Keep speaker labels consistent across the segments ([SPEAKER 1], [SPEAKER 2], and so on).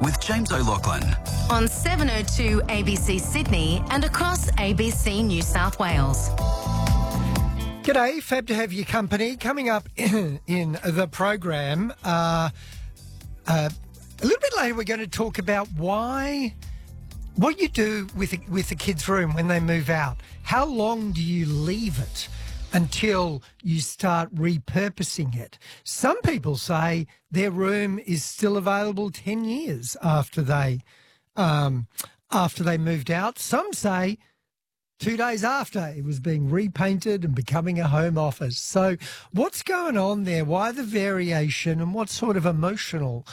[SPEAKER 1] with James O'Loughlin.
[SPEAKER 2] On 702 ABC Sydney and across ABC New South Wales.
[SPEAKER 3] G'day, fab to have your company. Coming up in the program, a little bit later we're going to talk about what you do with the kids' room when they move out. How long do you leave it until you start repurposing it? Some people say their room is still available 10 years after they moved out. Some say 2 days after it was being repainted and becoming a home office. So what's going on there? Why the variation, and what sort of emotional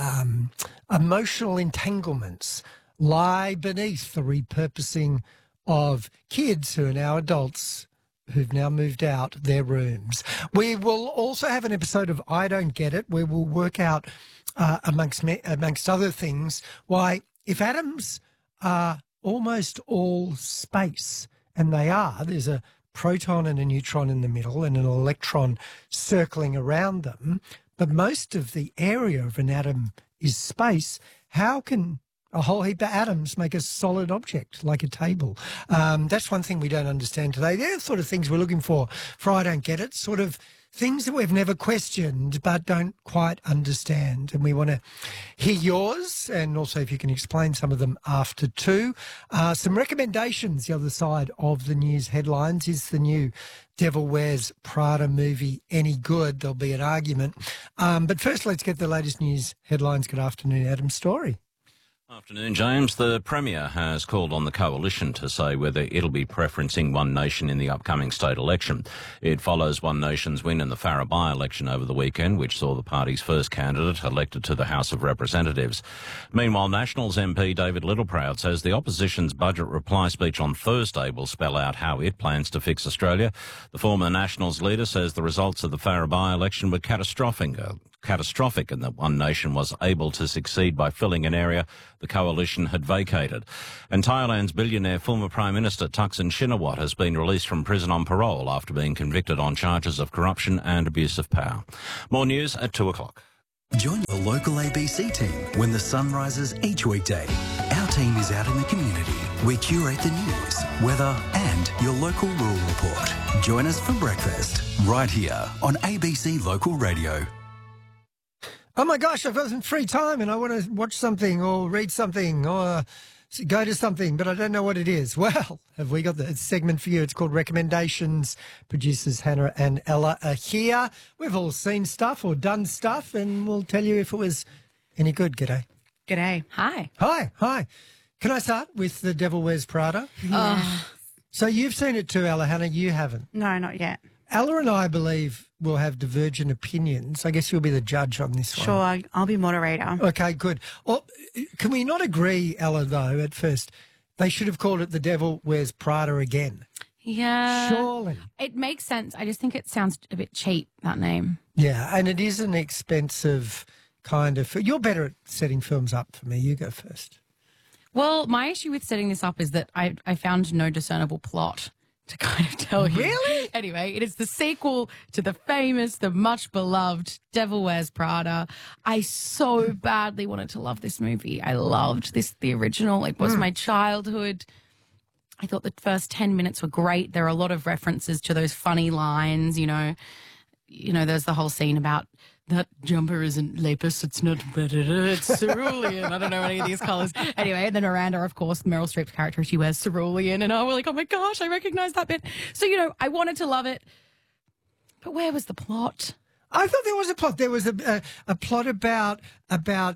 [SPEAKER 3] entanglements lie beneath the repurposing of kids who are now adults who've now moved out their rooms? We will also have an episode of I Don't Get It, where we'll work out, amongst other things, why if atoms are almost all space, and they are, there's a proton and a neutron in the middle and an electron circling around them, but most of the area of an atom is space. How can a whole heap of atoms make a solid object like a table? That's one thing we don't understand today. They're the sort of things we're looking for I Don't Get It, sort of things that we've never questioned but don't quite understand. And we want to hear yours, and also if you can explain some of them after 2. Some recommendations the other side of the news headlines. Is the new Devil Wears Prada movie any good? There'll be an argument. But first, let's get the latest news headlines. Good afternoon, Adam Story.
[SPEAKER 4] Afternoon, James. The Premier has called on the Coalition to say whether it'll be preferencing One Nation in the upcoming state election. It follows One Nation's win in the Farrer by-election over the weekend, which saw the party's first candidate elected to the House of Representatives. Meanwhile, Nationals MP David Littleproud says the opposition's budget reply speech on Thursday will spell out how it plans to fix Australia. The former Nationals leader says the results of the Farrer by-election were catastrophic, and that One Nation was able to succeed by filling an area the Coalition had vacated. And Thailand's billionaire former Prime Minister Thaksin Shinawatra has been released from prison on parole after being convicted on charges of corruption and abuse of power. More news at 2 o'clock.
[SPEAKER 1] Join the local ABC team when the sun rises each weekday. Our team is out in the community. We curate the news, weather and your local rural report. Join us for breakfast right here on ABC Local Radio.
[SPEAKER 3] Oh my gosh, I've got some free time and I want to watch something or read something or go to something, but I don't know what it is. Well, have we got the segment for you? It's called Recommendations. Producers Hannah and Ella are here. We've all seen stuff or done stuff, and we'll tell you if it was any good. G'day.
[SPEAKER 5] G'day. Hi.
[SPEAKER 3] Hi. Can I start with The Devil Wears Prada? So you've seen it too, Ella. Hannah, you haven't.
[SPEAKER 5] No, not yet.
[SPEAKER 3] Ella and I believe will have divergent opinions. I guess you'll be the judge on this one.
[SPEAKER 5] Sure, I'll be moderator.
[SPEAKER 3] Okay, good. Well, can we not agree, Ella, though, at first, they should have called it The Devil Wears Prada again?
[SPEAKER 5] Yeah.
[SPEAKER 3] Surely.
[SPEAKER 5] It makes sense. I just think it sounds a bit cheap, that name.
[SPEAKER 3] Yeah, and it is an expensive kind of... You're better at setting films up for me. You go first.
[SPEAKER 5] Well, my issue with setting this up is that I found no discernible plot to kind of tell you.
[SPEAKER 3] Really?
[SPEAKER 5] Anyway, it is the sequel to the famous, the much beloved Devil Wears Prada. I so badly wanted to love this movie. I loved the original. It was my childhood. I thought the first 10 minutes were great. There are a lot of references to those funny lines, you know, there's the whole scene about that jumper isn't lapis, it's not, it's cerulean. I don't know any of these colours. Anyway, and then Miranda, of course, Meryl Streep's character, she wears cerulean, and we're like, oh my gosh, I recognise that bit. So, I wanted to love it, but where was the plot?
[SPEAKER 3] I thought there was a plot. There was a plot about they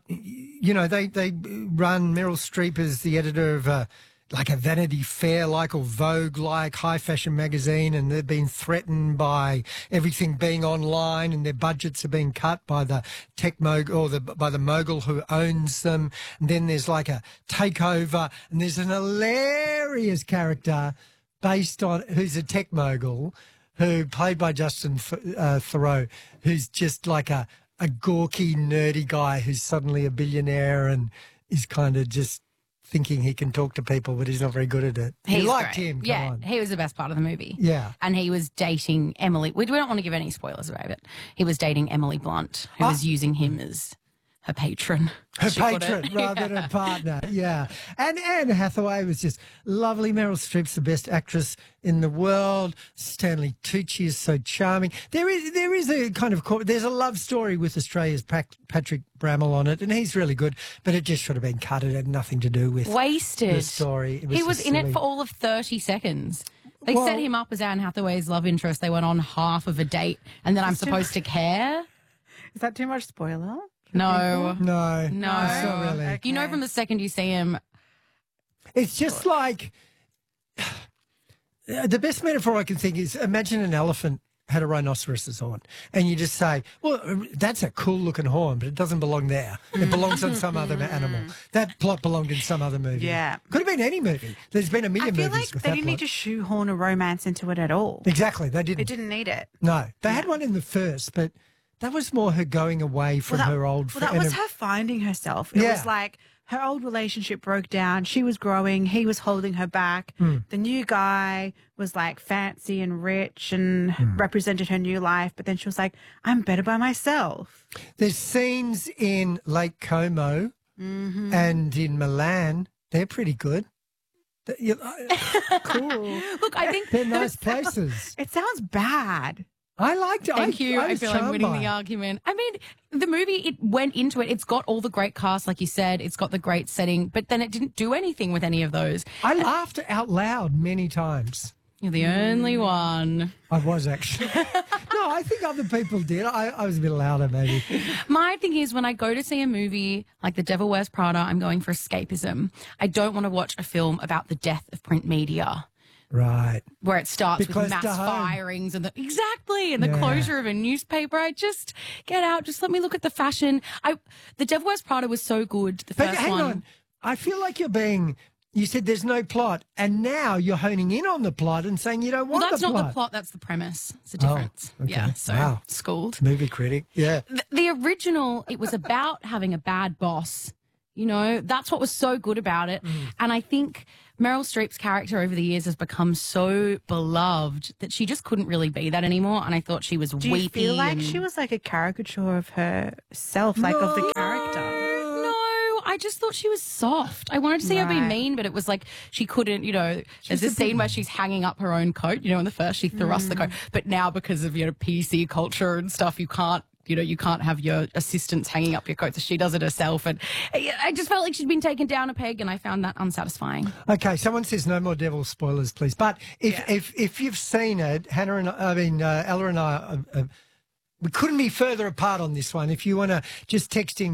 [SPEAKER 3] run Meryl Streep as the editor of like a Vanity Fair-like or Vogue-like high fashion magazine, and they're being threatened by everything being online, and their budgets are being cut by the tech mogul or by the mogul who owns them. And then there's like a takeover, and there's an hilarious character based on who's a tech mogul, who played by Justin Theroux, who's just like a gawky, nerdy guy who's suddenly a billionaire and is kind of just thinking he can talk to people, but he's not very good at it.
[SPEAKER 5] He's
[SPEAKER 3] you liked
[SPEAKER 5] great.
[SPEAKER 3] him.
[SPEAKER 5] Yeah,
[SPEAKER 3] Come on.
[SPEAKER 5] he was the best part of the movie.
[SPEAKER 3] Yeah.
[SPEAKER 5] And he was dating Emily. We don't want to give any spoilers away, but he was dating Emily Blunt, who was using him as her patron.
[SPEAKER 3] Her
[SPEAKER 5] she put
[SPEAKER 3] patron
[SPEAKER 5] it.
[SPEAKER 3] rather than a partner, yeah. And Anne Hathaway was just lovely. Meryl Streep's the best actress in the world. Stanley Tucci is so charming. There is a kind of there's a love story with Australia's Patrick Bramall on it, and he's really good. But it just should have been cut. It had nothing to do with
[SPEAKER 5] Wasted
[SPEAKER 3] the story.
[SPEAKER 5] He was in it for all of 30 seconds. They set him up as Anne Hathaway's love interest. They went on half of a date, and then I'm supposed to care.
[SPEAKER 6] Is that too much spoiler?
[SPEAKER 5] No.
[SPEAKER 3] No,
[SPEAKER 5] No.
[SPEAKER 3] it's not really.
[SPEAKER 6] Okay.
[SPEAKER 5] You know from the second you see him.
[SPEAKER 3] It's just like the best metaphor I can think is imagine an elephant had a rhinoceros's horn, and you just say, well, that's a cool looking horn, but it doesn't belong there. It belongs on some other animal. That plot belonged in some other movie.
[SPEAKER 6] Yeah.
[SPEAKER 3] Could have been any movie. There's been a
[SPEAKER 6] I
[SPEAKER 3] million
[SPEAKER 6] feel
[SPEAKER 3] movies
[SPEAKER 6] like
[SPEAKER 3] with
[SPEAKER 6] they
[SPEAKER 3] that
[SPEAKER 6] didn't
[SPEAKER 3] plot.
[SPEAKER 6] need to shoehorn a romance into it at all.
[SPEAKER 3] Exactly, they
[SPEAKER 6] It
[SPEAKER 3] didn't.
[SPEAKER 6] didn't need it.
[SPEAKER 3] No, they had one in the first, but that was more her going away from her old
[SPEAKER 6] Well, that
[SPEAKER 3] friend.
[SPEAKER 6] was her finding herself. It
[SPEAKER 3] Yeah.
[SPEAKER 6] was like her old relationship broke down. She was growing. He was holding her back. The new guy was like fancy and rich and represented her new life. But then she was like, I'm better by myself.
[SPEAKER 3] There's scenes in Lake Como and in Milan. They're pretty good.
[SPEAKER 6] Cool.
[SPEAKER 5] Look, I think
[SPEAKER 3] They're nice places.
[SPEAKER 6] It sounds bad.
[SPEAKER 3] I liked it.
[SPEAKER 5] Thank you. I
[SPEAKER 3] was
[SPEAKER 5] feel I'm
[SPEAKER 3] charmed
[SPEAKER 5] winning
[SPEAKER 3] by
[SPEAKER 5] the
[SPEAKER 3] it.
[SPEAKER 5] argument. I mean, the movie, it went into it. It's got all the great cast, like you said. It's got the great setting, but then it didn't do anything with any of those.
[SPEAKER 3] I laughed out loud many times.
[SPEAKER 5] You're the only one.
[SPEAKER 3] I was actually. No, I think other people did. I was a bit louder, maybe.
[SPEAKER 5] My thing is, when I go to see a movie like The Devil Wears Prada, I'm going for escapism. I don't want to watch a film about the death of print media,
[SPEAKER 3] Right.
[SPEAKER 5] where it starts
[SPEAKER 3] Because
[SPEAKER 5] with mass
[SPEAKER 3] to home.
[SPEAKER 5] firings and the
[SPEAKER 3] Yeah.
[SPEAKER 5] closure of a newspaper. I just get out. Just let me look at the fashion. The Devil Wears Prada was so good. The
[SPEAKER 3] But
[SPEAKER 5] first
[SPEAKER 3] hang
[SPEAKER 5] one.
[SPEAKER 3] on. I feel like you said there's no plot, and now you're honing in on the plot and saying you don't
[SPEAKER 5] Well,
[SPEAKER 3] want
[SPEAKER 5] that's
[SPEAKER 3] the plot.
[SPEAKER 5] not the plot. That's the premise. It's a difference.
[SPEAKER 3] okay.
[SPEAKER 5] Yeah. So
[SPEAKER 3] Wow.
[SPEAKER 5] schooled.
[SPEAKER 3] Movie critic. Yeah.
[SPEAKER 5] The original, it was about having a bad boss. You know, that's what was so good about it. And I think Meryl Streep's character over the years has become so beloved that she just couldn't really be that anymore. And I thought she was
[SPEAKER 6] Do you
[SPEAKER 5] weepy.
[SPEAKER 6] feel like
[SPEAKER 5] and-
[SPEAKER 6] she was like a caricature of herself, like of the character?
[SPEAKER 5] No, I just thought she was soft. I wanted to see her be
[SPEAKER 6] Right.
[SPEAKER 5] mean, but it was like she couldn't, there's this scene where she's hanging up her own coat. In the first she thrusts the coat. But now because of, PC culture and stuff, you can't have your assistants hanging up your coats. She does it herself. And I just felt like she'd been taken down a peg, and I found that unsatisfying.
[SPEAKER 3] Okay, someone says no more devil spoilers, please. But if you've seen it, Ella and I, we couldn't be further apart on this one. If you want to just text in